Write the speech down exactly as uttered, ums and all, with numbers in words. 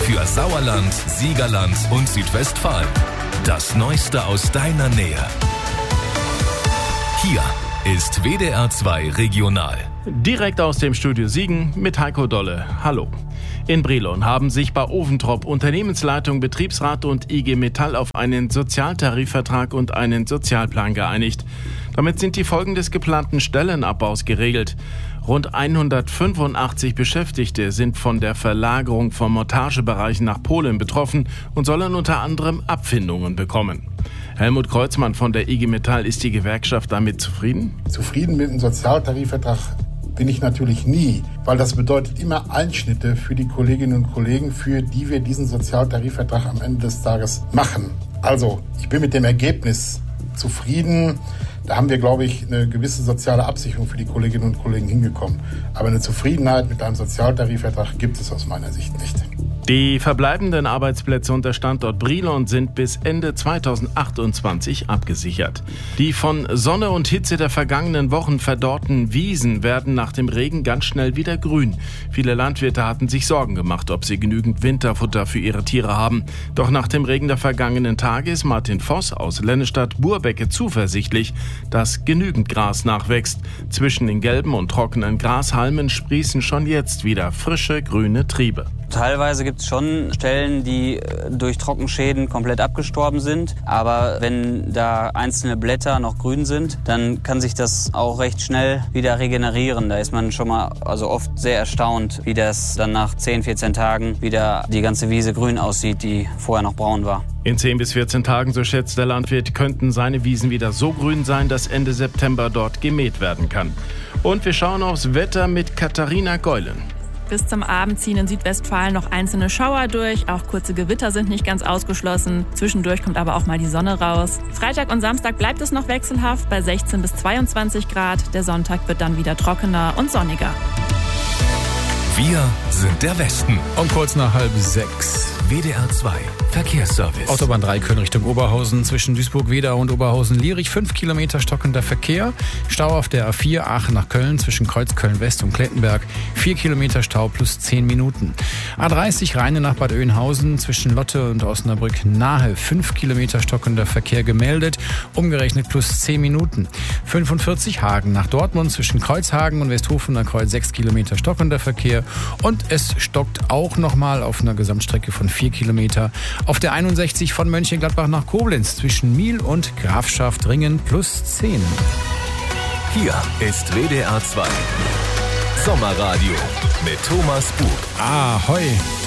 für Sauerland, Siegerland und Südwestfalen. Das Neueste aus deiner Nähe. Hier ist W D R zwei Regional. Direkt aus dem Studio Siegen mit Heiko Dolle. Hallo. In Brilon haben sich bei Oventrop Unternehmensleitung, Betriebsrat und I G Metall auf einen Sozialtarifvertrag und einen Sozialplan geeinigt. Damit sind die Folgen des geplanten Stellenabbaus geregelt. Rund hundertfünfundachtzig Beschäftigte sind von der Verlagerung von Montagebereichen nach Polen betroffen und sollen unter anderem Abfindungen bekommen. Helmut Kreuzmann von der I G Metall, ist die Gewerkschaft damit zufrieden? Zufrieden mit dem Sozialtarifvertrag bin ich natürlich nie, weil das bedeutet immer Einschnitte für die Kolleginnen und Kollegen, für die wir diesen Sozialtarifvertrag am Ende des Tages machen. Also, ich bin mit dem Ergebnis zufrieden. Da haben wir, glaube ich, eine gewisse soziale Absicherung für die Kolleginnen und Kollegen hingekommen. Aber eine Zufriedenheit mit einem Sozialtarifvertrag gibt es aus meiner Sicht nicht. Die verbleibenden Arbeitsplätze unter Standort Brilon sind bis Ende zweitausendachtundzwanzig abgesichert. Die von Sonne und Hitze der vergangenen Wochen verdorrten Wiesen werden nach dem Regen ganz schnell wieder grün. Viele Landwirte hatten sich Sorgen gemacht, ob sie genügend Winterfutter für ihre Tiere haben. Doch nach dem Regen der vergangenen Tage ist Martin Voss aus Lennestadt-Burbecke zuversichtlich, dass genügend Gras nachwächst. Zwischen den gelben und trockenen Grashalmen sprießen schon jetzt wieder frische, grüne Triebe. Teilweise gibt es schon Stellen, die durch Trockenschäden komplett abgestorben sind. Aber wenn da einzelne Blätter noch grün sind, dann kann sich das auch recht schnell wieder regenerieren. Da ist man schon mal also oft sehr erstaunt, wie das dann nach zehn, vierzehn Tagen wieder die ganze Wiese grün aussieht, die vorher noch braun war. In zehn bis vierzehn Tagen, so schätzt der Landwirt, könnten seine Wiesen wieder so grün sein, dass Ende September dort gemäht werden kann. Und wir schauen aufs Wetter mit Katharina Geulen. Bis zum Abend ziehen in Südwestfalen noch einzelne Schauer durch. Auch kurze Gewitter sind nicht ganz ausgeschlossen. Zwischendurch kommt aber auch mal die Sonne raus. Freitag und Samstag bleibt es noch wechselhaft bei sechzehn bis zweiundzwanzig Grad. Der Sonntag wird dann wieder trockener und sonniger. Wir sind der Westen. Um kurz nach halb sechs. W D R zwei Verkehrsservice. Autobahn drei Köln Richtung Oberhausen zwischen Duisburg-Wedau und Oberhausen-Lierich. fünf Kilometer stockender Verkehr. Stau auf der A vier Aachen nach Köln zwischen Kreuzköln-West und Klettenberg. vier Kilometer Stau plus zehn Minuten. A dreißig Rheine nach Bad Oeynhausen zwischen Lotte und Osnabrück nahe. fünf Kilometer stockender Verkehr gemeldet. Umgerechnet plus zehn Minuten. fünfundvierzig Hagen nach Dortmund zwischen Kreuzhagen und Westhofener Kreuz. sechs Kilometer stockender Verkehr. Und es stockt auch nochmal auf einer Gesamtstrecke von vier Kilometer auf der einundsechzig von Mönchengladbach nach Koblenz zwischen Miel und Grafschaft-Ringen plus zehn. Hier ist W D R zwei Sommerradio mit Thomas Bug. Ahoi!